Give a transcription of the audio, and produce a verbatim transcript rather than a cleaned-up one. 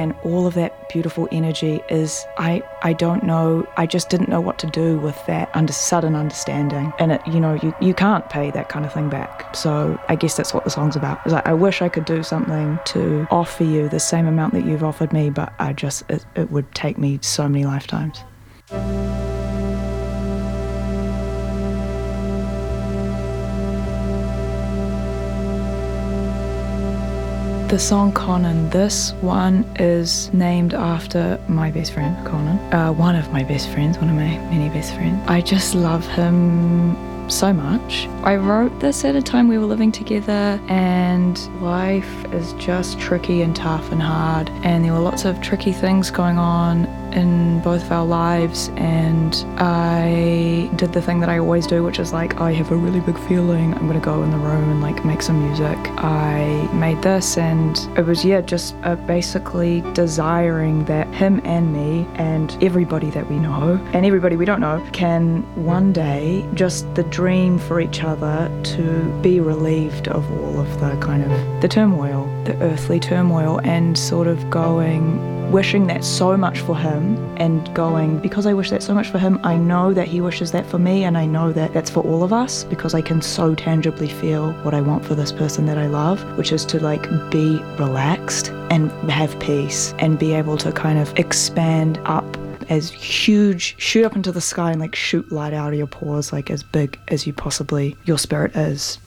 and all of that beautiful energy is, I, I don't know, I just didn't know what to do with that under sudden understanding. And it, you know, you, you can't pay that kind of thing back. So I guess that's what the song's about. Is like, I wish I could do something to offer you the same amount that you've offered me, but I just, it, it would take me so many lifetimes. The song Conan, this one is named after my best friend, Conan. Uh, one of my best friends, one of my many best friends. I just love him so much. I wrote this at a time we were living together and life is just tricky and tough and hard, and there were lots of tricky things going on in both of our lives, and I did the thing that I always do, which is like, I have a really big feeling, I'm gonna go in the room and like make some music. I made this, and it was, yeah, just uh, basically desiring that him and me and everybody that we know and everybody we don't know can one day just the dream for each other to be relieved of all of the kind of the turmoil, the earthly turmoil, and sort of going, wishing that so much for him and going, because I wish that so much for him, I know that he wishes that for me, and I know that that's for all of us, because I can so tangibly feel what I want for this person that I love, which is to like be relaxed and have peace and be able to kind of expand up as huge, shoot up into the sky and like shoot light out of your pores, like as big as you possibly, your spirit is.